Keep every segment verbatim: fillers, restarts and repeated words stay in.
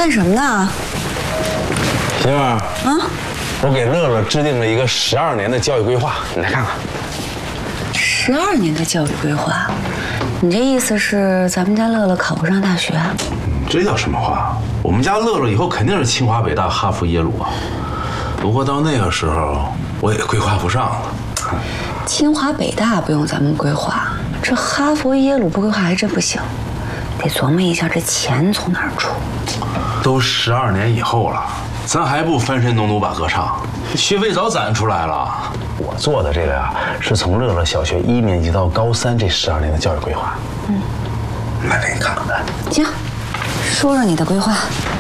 干什么呢？ 媳妇儿，啊，我给乐乐制定了一个十二年的教育规划，你来看看。 十二年的教育规划，你这意思是咱们家乐乐考不上大学？ 这叫什么话？我们家乐乐以后肯定是清华、北大、哈佛、耶鲁啊。不过到那个时候，我也规划不上了。 清华、北大不用咱们规划，这哈佛、耶鲁不规划还真不行，得琢磨一下这钱从哪儿出。 都十二年以后了，咱还不翻身农奴把歌唱，学费早攒出来了。我做的这个呀，是从乐乐小学一年级到高三这十二年的教育规划。嗯，来给你看看。 行，说说你的规划。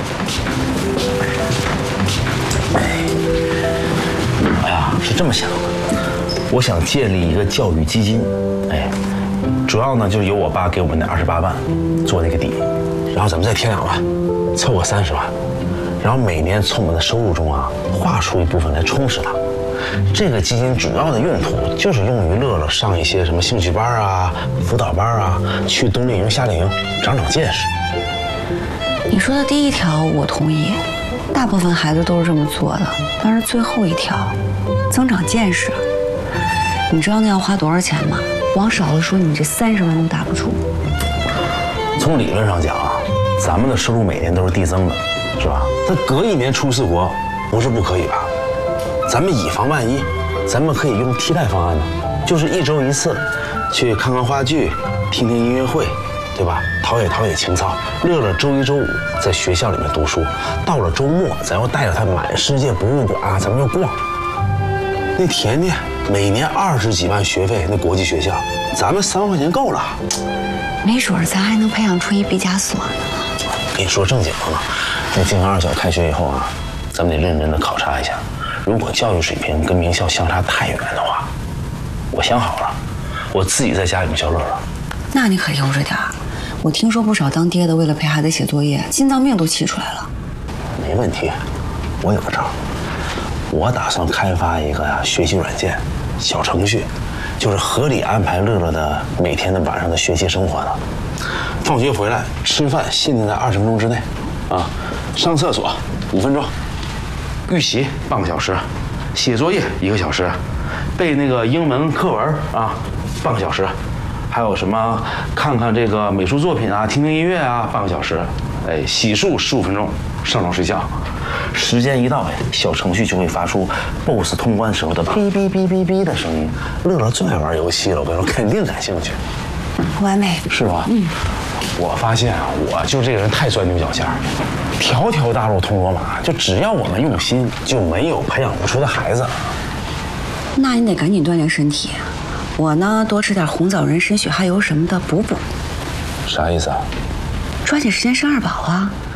哎呀，是这么想的，我想建立一个教育基金，哎，主要呢就是由我爸给我们那二十八万做那个底，然后咱们再添两万，凑个三十万，然后每年从我们的收入中啊划出一部分来充实它。这个基金主要的用途就是用于乐乐上一些什么兴趣班啊、辅导班啊，去冬令营、夏令营，长长见识。 你说的第一条我同意，大部分孩子都是这么做的，但是最后一条，增长见识，你知道那要花多少钱吗？往少了说，你这三十万都打不出。 从理论上讲啊，咱们的收入每年都是递增的，是吧？那隔一年出四国，不是不可以吧？咱们以防万一，咱们可以用替代方案呢，就是一周一次，去看看话剧，听听音乐会，对吧？陶冶陶冶情操。乐乐周一周五在学校里面读书，到了周末，咱要带着他满世界博物馆啊，咱们要逛。那甜甜每年二十几万学费，那国际学校，咱们三万块钱够了。 没准咱还能培养出一毕加索呢。 跟你说正经的呢，那静安二小开学以后啊，咱们得认真的考察一下。如果教育水平跟名校相差太远的话，我想好了，我自己在家里面教乐乐。 那你可悠着点儿。我听说不少当爹的为了陪孩子写作业，心脏病都气出来了。 没问题，我有个招。我打算开发一个呀学习软件，小程序，就是合理安排乐乐的每天的晚上的学习生活的。放学回来吃饭限定在二十分钟之内，啊，上厕所五分钟。预习半个小时，写作业一个小时，背那个英文课文啊半个小时，还有什么看看这个美术作品啊，听听音乐啊半个小时，哎，洗漱十五分钟，上床睡觉。时间一到，哎，小程序就会发出 B O S S 通关时候的哔哔哔哔哔的声音。乐乐最爱玩游戏了，我跟你说，肯定感兴趣。 完美， 是吧？嗯。我发现啊，我就这个人太钻牛角尖儿，条条大路通罗马，就只要我们用心，就没有培养不出的孩子。 那你得赶紧锻炼身体，我呢多吃点红枣仁参、雪蛤油什么的补补。 啥意思啊？ 抓紧时间生二宝啊！